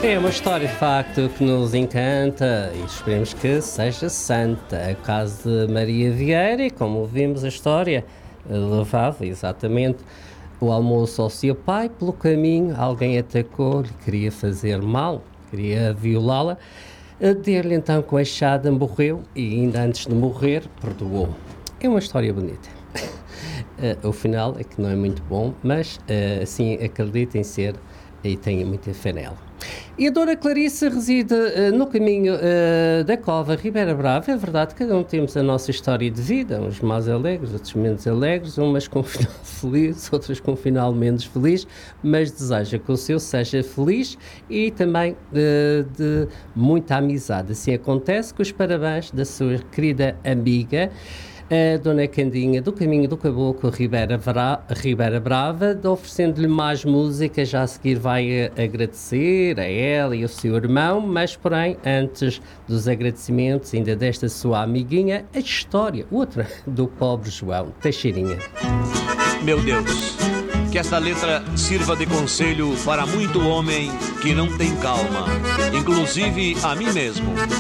É uma história de facto que nos encanta e esperemos que seja santa. É o caso de Maria Vieira e, como vimos, a história levava exatamente o almoço ao seu pai. Pelo caminho, alguém atacou-lhe, queria fazer mal, queria violá-la. Deu-lhe então com a enxada, morreu e, ainda antes de morrer, perdoou. É uma história bonita. O final é que não é muito bom, mas assim acredito em ser e tenho muita fé nela. E a Dona Clarice reside no caminho da Cova Ribeira Brava. É verdade, cada um temos a nossa história de vida, uns mais alegres, outros menos alegres, umas com um final feliz, outras com um final menos feliz, mas deseja que o seu seja feliz e também de muita amizade. Assim acontece, com os parabéns da sua querida amiga, a Dona Candinha, do Caminho do Caboclo, Ribeira Brava, oferecendo-lhe mais música. Já a seguir vai agradecer a ela e ao seu irmão, mas porém, antes dos agradecimentos, ainda desta sua amiguinha, a história, outra, do pobre João Teixeirinha. Meu Deus, que esta letra sirva de conselho para muito homem que não tem calma, inclusive a mim mesmo.